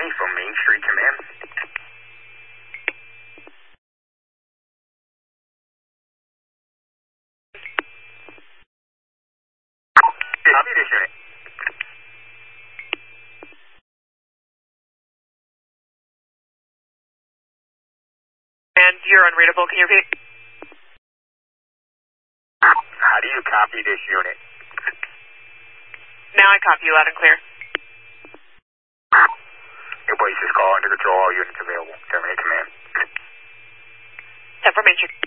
County from Main Street Command. Copy this unit. And you're unreadable, can you repeat? How do you copy this unit? Now I copy you loud and clear. Your base is call under control, all units available. Terminate command. Information.